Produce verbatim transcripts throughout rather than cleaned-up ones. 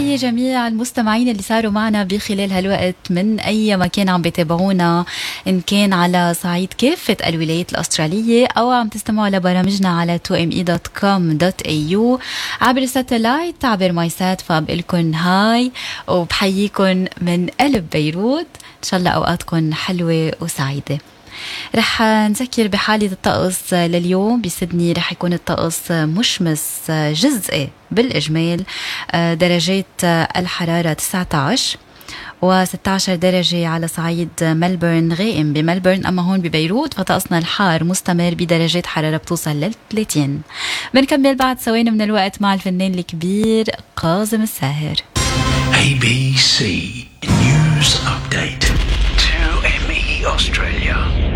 تحية جميع المستمعين اللي صاروا معنا بخلال هالوقت من أي مكان عم بيتابعونا، إن كان على صعيد كافة الولايات الأسترالية أو عم تستمعوا على برامجنا على تو ام اي دوت كوم دوت اي يو عبر الساتلايت عبر مايسات. فبقلكن هاي وبحييكن من قلب بيروت، إن شاء الله أوقاتكن حلوة وسعيدة. رح نذكر بحالة الطقس لليوم. بسيدني رح يكون الطقس مشمس جزئي بالإجمال، درجات الحرارة تسعة عشر وستة عشر درجة على صعيد ملبورن غائم بملبورن. أما هون ببيروت فطقسنا الحار مستمر بدرجات حرارة بتوصل لل ثلاثين. بنكمل بعد ثواني من الوقت مع الفنان الكبير كاظم الساهر. A B C News Update. two M E Australia.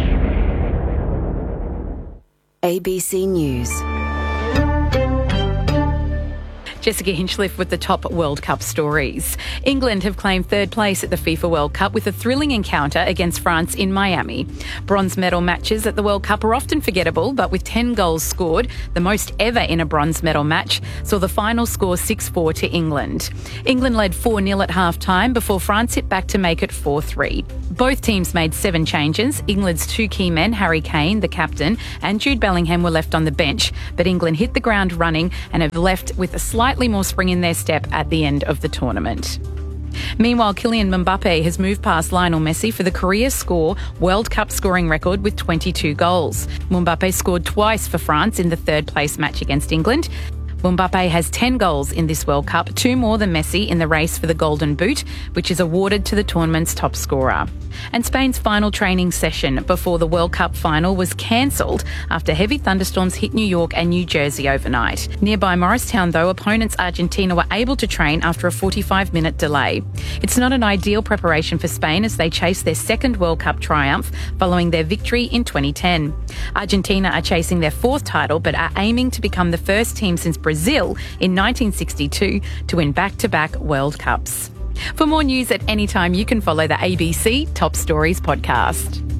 A B C News. Jessica Hinchliffe with the top World Cup stories. England have claimed third place at the FIFA World Cup with a thrilling encounter against France in Miami. Bronze medal matches at the World Cup are often forgettable, but with ten goals scored, the most ever in a bronze medal match, saw the final score six four to England. England led four nil at half-time before France hit back to make it four three. Both teams made seven changes. England's two key men, Harry Kane, the captain, and Jude Bellingham were left on the bench, but England hit the ground running and have left with a slight more spring in their step at the end of the tournament. Meanwhile, Kylian Mbappe has moved past Lionel Messi for the career score World Cup scoring record with twenty-two goals. Mbappe scored twice for France in the third place match against England. Mbappe has ten goals in this World Cup, two more than Messi in the race for the Golden Boot, which is awarded to the tournament's top scorer. And Spain's final training session before the World Cup final was cancelled after heavy thunderstorms hit New York and New Jersey overnight. Nearby Morristown, though, opponents Argentina were able to train after a forty-five minute delay. It's not an ideal preparation for Spain as they chase their second World Cup triumph following their victory in twenty ten. Argentina are chasing their fourth title but are aiming to become the first team since Brazil in nineteen sixty-two to win back-to-back World Cups. For more news at any time, you can follow the A B C Top Stories podcast.